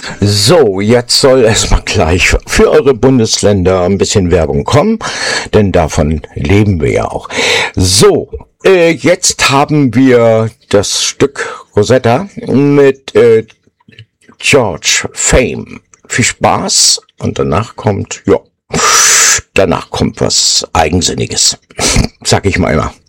So, jetzt soll erstmal gleich für eure Bundesländer ein bisschen Werbung kommen, denn davon leben wir ja auch. So, jetzt haben wir das Stück Rosetta mit George Fame. Viel Spaß und danach kommt was Eigensinniges, sag ich mal immer.